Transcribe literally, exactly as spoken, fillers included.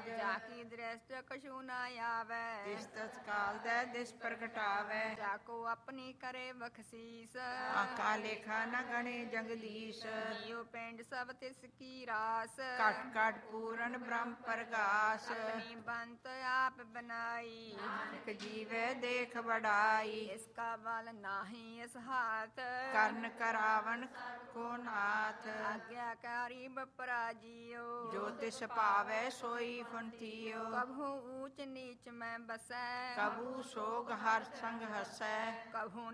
ਕਾਜ ਜਾਕੀ ਦ੍ਰਿਸ਼ਟ ਕਛੂ ਨਾ ਆਵੈ ਤਿਸ ਤਤਕਾਲ ਦੈ ਦਿਸ ਪ੍ਰਗਟਾਵੈ ਜਾਕੋ ਆਪਣੀ ਕਰੇ ਬਖਸ਼ੀਸ ਆਕਾ ਲੇਖਾ ਨ ਗਣੇ ਜਗਦੀਸ਼ ਜੀਉ ਪਿੰਡ ਸਭ ਤਿਸ ਕੀ ਰਾਸ ਘਟ ਘਟ ਪੂਰਨ ਬ੍ਰਹਮ ਪ੍ਰਗਾਸ ਆਪਣੀ ਬੰਤ ਆਪ ਬਨਾਈ ਨਾਨਕ ਜੀਵੈ ਦੇਖ ਵਡਾਈ ਇਸ ਕਾ ਬਲ ਨਾਹੀ ਇਸ ਹਾਥ ਕਰਨ ਕਰਾਵਨ ਕੋ ਨਾਥ ਆਗਿਆਕਾਰੀ ਬਪਰਾ ਜੀਓ ਜੋ ਤਿਸ ਪਾਵੈ ਸੋਈ ਫੁੰਤੀਓ ਕਭੂ ਊਚ ਨੀਚ ਮੈਂ ਬਸੈ ਕਬੂ ਸੋਗ ਹਰ ਸੰਗ ਹਸੈ ਕਭੂ